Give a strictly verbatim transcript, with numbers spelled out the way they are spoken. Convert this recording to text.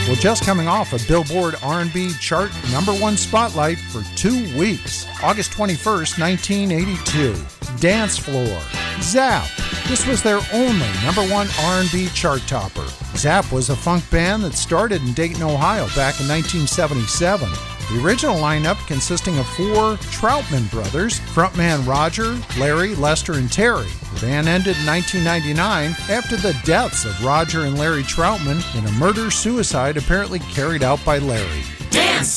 Well, just coming off a Billboard R and B chart number one spotlight for two weeks, August twenty-first, nineteen eighty-two. Dance Floor, Zapp. This was their only number one R and B chart topper. Zapp was a funk band that started in Dayton, Ohio back in nineteen seventy-seven. The original lineup consisting of four Troutman brothers, frontman Roger, Larry, Lester, and Terry. The band ended in nineteen ninety-nine after the deaths of Roger and Larry Troutman in a murder-suicide apparently carried out by Larry.